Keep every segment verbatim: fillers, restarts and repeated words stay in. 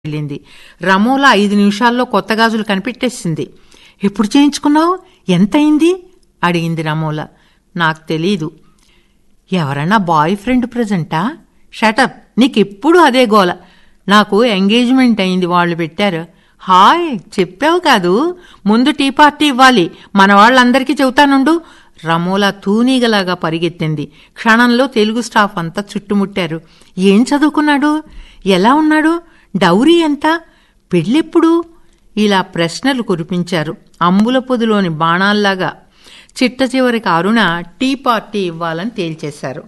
వెళ్ళింది. రమోలా ఐదు నిమిషాల్లో కొత్త గాజులు కనిపెట్టేసింది. ఎప్పుడు చేయించుకున్నావు? ఎంతయింది? అడిగింది రమోలా. నాకు తెలీదు. ఎవరన్నా బాయ్ ఫ్రెండ్ ప్రజెంటా? షటప్, నీకెప్పుడు అదే గోల. నాకు ఎంగేజ్మెంట్ అయింది, వాళ్ళు పెట్టారు. హాయ్, చెప్పావు కాదు, ముందు టీ పార్టీ ఇవ్వాలి, మన వాళ్ళందరికీ చెబుతానుండు. రమోలా తూనీగలాగా పరిగెత్తింది. క్షణంలో తెలుగు స్టాఫ్ అంతా చుట్టుముట్టారు. ఏం చదువుకున్నాడు? ఎలా ఉన్నాడు? డౌరీ ఎంత? పెళ్ళెప్పుడు? ఇలా ప్రశ్నలు కురిపించారు అంబుల పొదిలోని బాణాల్లాగా. చిట్ట చివరికి అరుణ టీ పార్టీ ఇవ్వాలని తేల్చేశారు.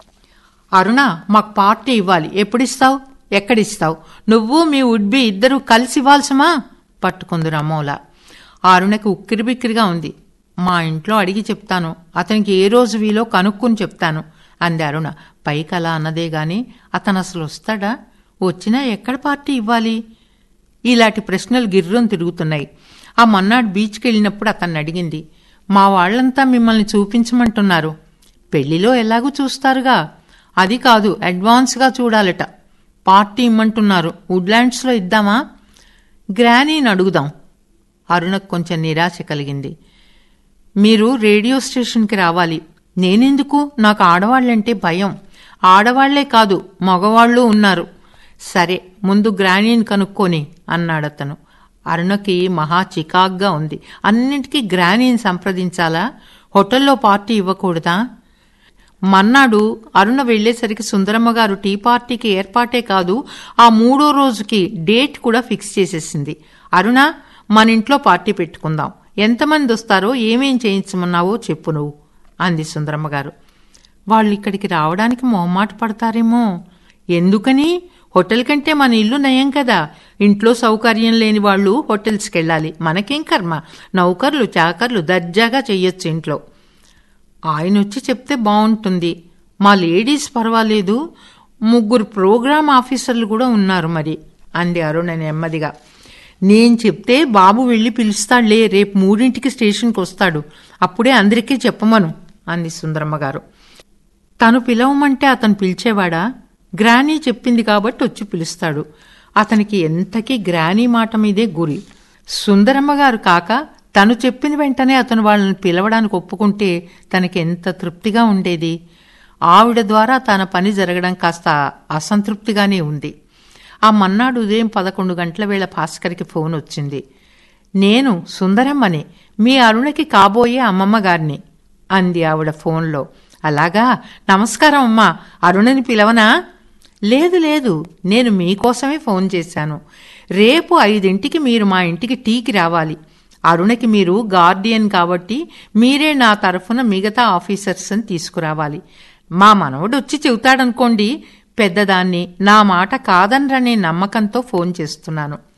అరుణ, మాకు పార్టీ ఇవ్వాలి. ఎప్పుడిస్తావు? ఎక్కడిస్తావు? నువ్వు మీ ఉడ్బి ఇద్దరూ కలిసి ఇవ్వాల్సమా? పట్టుకుంది రమోలా. అరుణకి ఉక్కిరిబిక్కిరిగా ఉంది. మా ఇంట్లో అడిగి చెప్తాను, అతనికి ఏ రోజు వీలో కనుక్కుని చెప్తాను అంది అరుణ. పైకి అలా అన్నదే గాని అతను అసలు వస్తాడా? వచ్చినా ఎక్కడ పార్టీ ఇవ్వాలి? ఇలాంటి ప్రశ్నలు గిర్రం తిరుగుతున్నాయి. ఆ మన్నాడు బీచ్కి వెళ్ళినప్పుడు అతన్ని అడిగింది. మా వాళ్లంతా మిమ్మల్ని చూపించమంటున్నారు. పెళ్లిలో ఎలాగూ చూస్తారుగా. అది కాదు, అడ్వాన్స్గా చూడాలట. పార్టీ ఇమ్మంటున్నారు. వుడ్లాండ్స్లో ఇద్దామా? గ్రానీని అడుగుదాం. అరుణకు కొంచెం నిరాశ కలిగింది. మీరు రేడియో స్టేషన్కి రావాలి. నేనెందుకు? నాకు ఆడవాళ్లంటే భయం. ఆడవాళ్లే కాదు, మగవాళ్లు ఉన్నారు. సరే, ముందు గ్రానీని కనుక్కొని అన్నాడతను. అరుణకి మహా చికాగ్గా ఉంది. అన్నింటికీ గ్రానీని సంప్రదించాలా? హోటల్లో పార్టీ ఇవ్వకూడదా? మన్నాడు అరుణ వెళ్లేసరికి సుందరమ్మగారు టీ పార్టీకి ఏర్పాటే కాదు, ఆ మూడో రోజుకి డేట్ కూడా ఫిక్స్ చేసేసింది. అరుణ, మన ఇంట్లో పార్టీ పెట్టుకుందాం. ఎంతమంది వస్తారో, ఏమేం చేయించమన్నావో చెప్పు నువ్వు అంది సుందరమ్మగారు. వాళ్ళు ఇక్కడికి రావడానికి మొహమాట పడతారేమో. ఎందుకని? హోటల్ కంటే మన ఇల్లు నయం కదా. ఇంట్లో సౌకర్యం లేని వాళ్ళు హోటల్స్కి వెళ్ళాలి. మనకేం కర్మ? నౌకర్లు చాకర్లు దర్జాగా చెయ్యొచ్చు ఇంట్లో. ఆయన వచ్చి చెప్తే బాగుంటుంది. మా లేడీస్ పర్వాలేదు, ముగ్గురు ప్రోగ్రామ్ ఆఫీసర్లు కూడా ఉన్నారు మరి అంది అరుణ నెమ్మదిగా. నేను చెప్తే బాబు వెళ్ళి పిలుస్తాడులే. రేపు మూడింటికి స్టేషన్కి వస్తాడు. అప్పుడే అందరికీ చెప్పమను అంది సుందరమ్మగారు. తను పిలవమంటే అతను పిలిచేవాడా? గ్రానీ చెప్పింది కాబట్టి వచ్చి పిలుస్తాడు. అతనికి ఎంతకీ గ్రానీ మాట మీదే గురి. సుందరమ్మగారు కాక తను చెప్పిన వెంటనే అతను వాళ్ళని పిలవడానికి ఒప్పుకుంటే తనకి ఎంత తృప్తిగా ఉండేది. ఆవిడ ద్వారా తన పని జరగడం కాస్త అసంతృప్తిగానే ఉంది. ఆ మన్నాడు ఉదయం పదకొండు గంటల వేళ భాస్కర్కి ఫోన్ వచ్చింది. నేను సుందరమ్మని, మీ అరుణకి కాబోయే అమ్మమ్మ గారిని అంది ఆవిడ ఫోన్లో. అలాగా, నమస్కారం అమ్మా. అరుణని పిలవనా? లేదు లేదు, నేను మీకోసమే ఫోన్ చేశాను. రేపు ఐదింటికి మీరు మా ఇంటికి టీకి రావాలి. అరుణకి మీరు గార్డియన్ కాబట్టి మీరే నా తరఫున మిగతా ఆఫీసర్స్ని తీసుకురావాలి. మా మనవడు వచ్చి చెబుతాడనుకోండి. పెద్దదాన్ని, నా మాట కాదనరనే నమ్మకంతో ఫోన్ చేస్తున్నాను.